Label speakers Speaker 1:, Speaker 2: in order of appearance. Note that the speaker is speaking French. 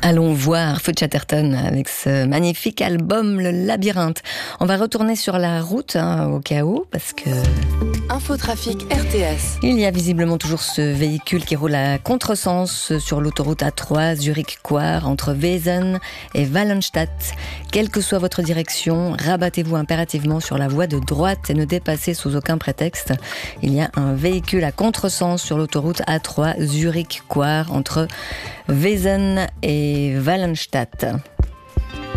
Speaker 1: Allons voir Feu Chatterton avec ce magnifique album Le Labyrinthe. On va retourner sur la route au cas où, parce que...
Speaker 2: Infotrafic RTS.
Speaker 1: Il y a visiblement toujours ce véhicule qui roule à contresens sur l'autoroute A3 Zurich-Coire entre Wesen et Wallenstadt. Quelle que soit votre direction, rabattez-vous impérativement sur la voie de droite et ne dépassez sous aucun prétexte. Il y a un véhicule à contresens sur l'autoroute A3 Zurich-Coire entre Wesen et Wallenstadt.